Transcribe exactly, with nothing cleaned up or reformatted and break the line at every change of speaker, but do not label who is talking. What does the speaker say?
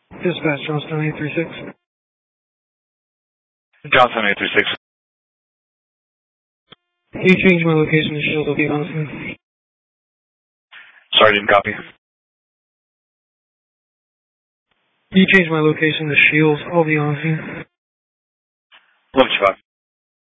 Dispatch, Johnstown eight three six.
Johnstown eight three six.
You change my location to Shield, I'll be on scene.
Sorry, didn't copy.
You change my location to Shield, I'll be on scene.
eleven five.